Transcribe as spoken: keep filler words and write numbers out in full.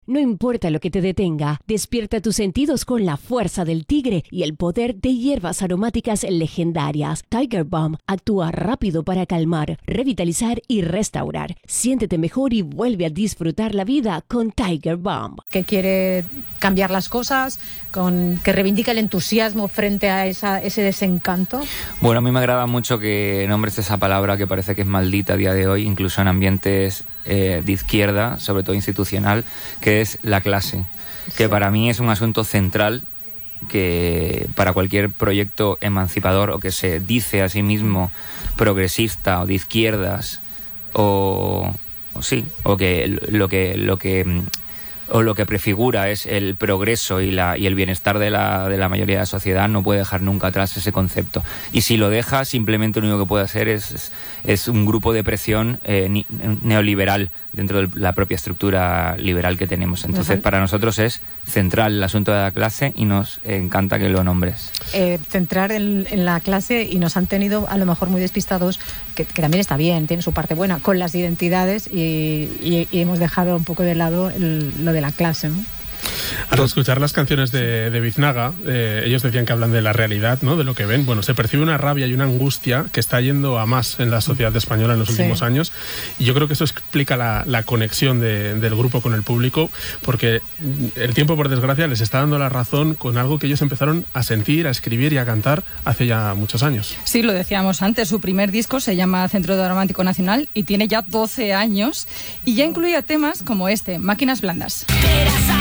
No importa lo que te detenga, despierta tus sentidos con la fuerza del tigre y el poder de hierbas aromáticas legendarias. Tiger Balm actúa rápido para calmar, revitalizar y restaurar. Siéntete mejor y vuelve a disfrutar la vida con Tiger Balm. Que quiere cambiar las cosas, con que reivindica el entusiasmo frente a esa, ese desencanto. Bueno, a mí me agrada mucho que nombres esa palabra que parece que es maldita a día de hoy, incluso en ambientes eh, de izquierda, sobre todo institucional, que es la clase, que sí. Para mí es un asunto central que para cualquier proyecto emancipador o que se dice a sí mismo progresista o de izquierdas o, o sí, o que lo que lo que o lo que prefigura es el progreso y la y el bienestar de la de la mayoría de la sociedad, no puede dejar nunca atrás ese concepto. Y si lo deja, simplemente lo único que puede hacer es, es, es un grupo de presión eh, ni, neoliberal dentro de la propia estructura liberal que tenemos. Entonces, uh-huh. para nosotros es central el asunto de la clase y nos encanta que lo nombres. Eh, centrar en, en la clase, y nos han tenido a lo mejor muy despistados, que, que también está bien, tiene su parte buena, con las identidades y, y, y hemos dejado un poco de lado el, lo de la clase, ¿no? Al escuchar las canciones de, de Biznaga, eh, ellos decían que hablan de la realidad, ¿no? De lo que ven. Bueno, se percibe una rabia y una angustia que está yendo a más en la sociedad española en los últimos sí. años, y yo creo que eso explica la, la conexión de, del grupo con el público, porque el tiempo, por desgracia, les está dando la razón con algo que ellos empezaron a sentir, a escribir y a cantar hace ya muchos años. Sí, lo decíamos antes, su primer disco se llama Centro Dramático Nacional y tiene ya doce años, y ya incluía temas como este, Máquinas Blandas.